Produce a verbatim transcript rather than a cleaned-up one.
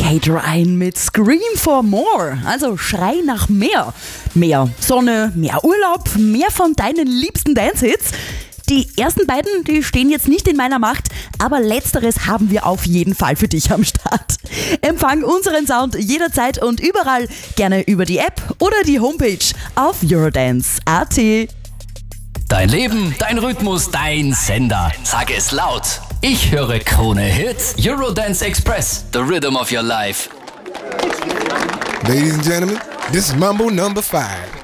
Kate Ryan mit Scream for More, also Schrei nach mehr. Mehr Sonne, mehr Urlaub, mehr von deinen liebsten Dance-Hits. Die ersten beiden, die stehen jetzt nicht in meiner Macht, aber letzteres haben wir auf jeden Fall für dich am Start. Empfang unseren Sound jederzeit und überall, gerne über die App oder die Homepage auf eurodance punkt at. Dein Leben, dein Rhythmus, dein Sender. Sag es laut. Ich höre Krone Hits, Eurodance Express, the rhythm of your life. Ladies and gentlemen, this is Mambo number five.